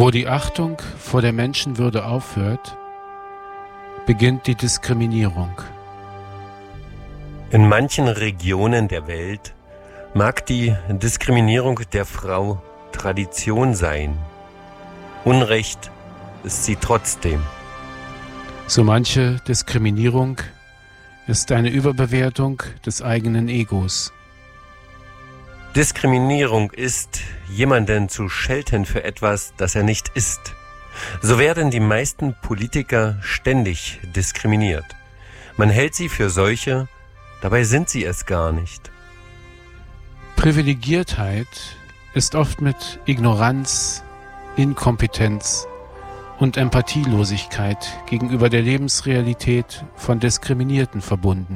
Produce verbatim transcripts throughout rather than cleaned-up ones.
Wo die Achtung vor der Menschenwürde aufhört, beginnt die Diskriminierung. In manchen Regionen der Welt mag die Diskriminierung der Frau Tradition sein. Unrecht ist sie trotzdem. So manche Diskriminierung ist eine Überbewertung des eigenen Egos. Diskriminierung ist, jemanden zu schelten für etwas, das er nicht ist. So werden die meisten Politiker ständig diskriminiert. Man hält sie für solche, dabei sind sie es gar nicht. Privilegiertheit ist oft mit Ignoranz, Inkompetenz und Empathielosigkeit gegenüber der Lebensrealität von Diskriminierten verbunden.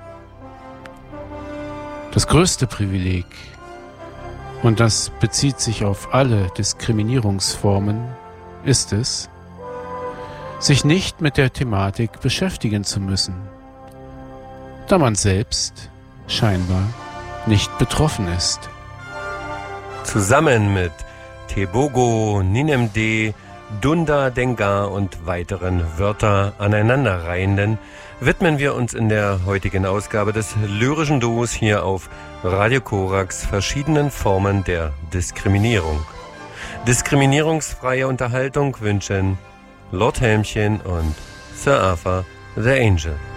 Das größte Privileg, und das bezieht sich auf alle Diskriminierungsformen, ist es, sich nicht mit der Thematik beschäftigen zu müssen, da man selbst scheinbar nicht betroffen ist. Zusammen mit Tebogo, Ninemde, Dunda Denga und weiteren Wörter aneinanderreihenden widmen wir uns in der heutigen Ausgabe des lyrischen Duos hier auf Radio Korax verschiedenen Formen der Diskriminierung. Diskriminierungsfreie Unterhaltung wünschen Lord Helmchen und Sir Arthur the Angel.